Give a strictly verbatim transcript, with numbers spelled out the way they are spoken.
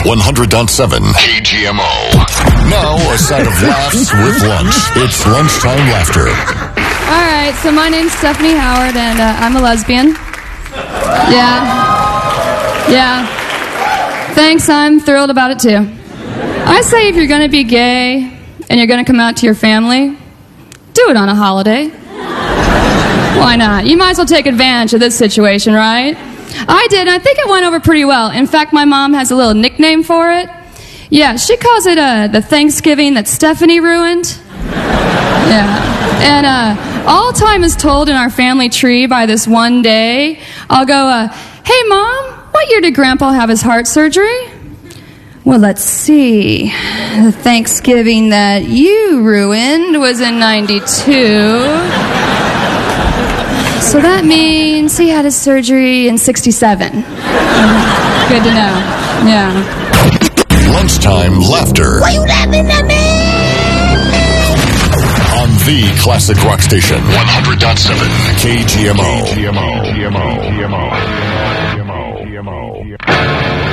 one hundred point seven K G M O. Now a side of laughs with lunch. It's Lunchtime Laughter. All right, so my name's Stephanie Howard, and uh, I'm a lesbian. Yeah. Yeah. Thanks, I'm thrilled about it, too. I say if you're going to be gay and you're going to come out to your family, do it on a holiday. Why not? You might as well take advantage of this situation, right? I did, and I think it went over pretty well. In fact, my mom has a little nickname for it. Yeah, she calls it uh, the Thanksgiving that Stephanie ruined. Yeah. And uh, all time is told in our family tree by this one day. I'll go, uh, hey, Mom, what year did Grandpa have his heart surgery? Well, let's see. The Thanksgiving that you ruined was in ninety-two. So that means he had his surgery in sixty-seven. Good to know. Yeah. Lunchtime Laughter. Why you laughing at me? On the classic rock station, one hundred point seven K G M O. K G M O. K G M O. K G M O. K G M O.